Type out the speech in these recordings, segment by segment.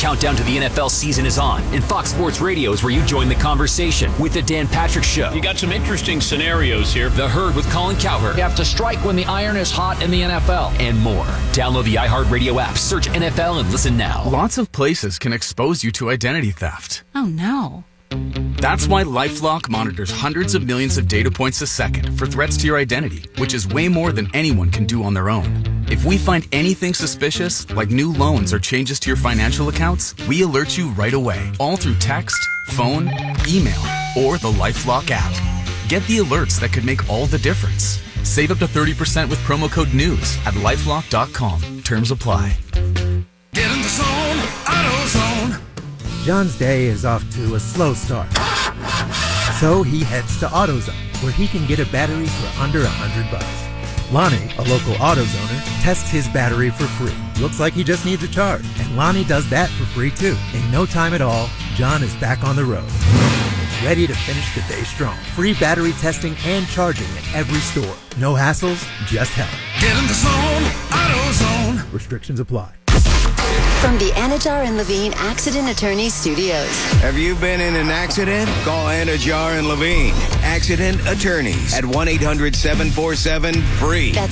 countdown to the NFL season is on, and Fox Sports Radio is where you join the conversation with The Dan Patrick Show. You got some interesting scenarios here. The Herd with Colin Cowherd. You have to strike when the iron is hot in the NFL. And more. Download the iHeartRadio app, search NFL, and listen now. Lots of places can expose you to identity theft. Oh, no. That's why LifeLock monitors hundreds of millions of data points a second for threats to your identity, which is way more than anyone can do on their own. If we find anything suspicious, like new loans or changes to your financial accounts, we alert you right away, all through text, phone, email, or the LifeLock app. Get the alerts that could make all the difference. Save up to 30% with promo code NEWS at LifeLock.com. Terms apply. Get in the zone, AutoZone. John's day is off to a slow start. So he heads to AutoZone, where he can get a battery for under $100. Lonnie, a local AutoZoner, tests his battery for free. Looks like he just needs a charge. And Lonnie does that for free too. In no time at all, John is back on the road. Ready to finish the day strong. Free battery testing and charging at every store. No hassles, just help. Get in the zone, AutoZone. Restrictions apply. From the Anajar and Levine Accident Attorney Studios. Have you been in an accident? Call Anajar and Levine. Accident Attorneys at 1-800-747-FREE. That's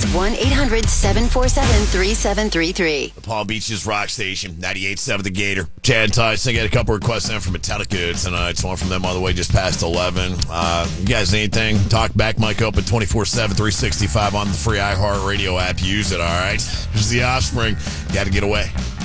1-800-747-3733. The Palm Beaches Rock Station, 98.7 The Gator. Chad Tyson, I got a couple requests in from Metallica tonight. It's one from them all the way just past 11. You guys, anything? Talk back, mic open 24/7, 365 on the free iHeartRadio app. Use it, all right? This is The Offspring. Got to get away.